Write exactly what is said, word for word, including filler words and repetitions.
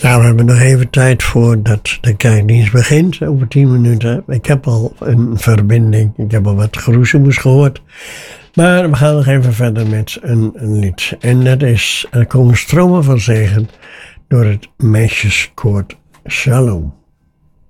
Nou, we hebben nog even tijd voordat de kerkdienst begint, over tien minuten. Ik heb al een verbinding, ik heb al wat geroezemoes gehoord. Maar we gaan nog even verder met een, een lied. En dat is, er komen stromen van zegen door het meisjeskoor Shalom.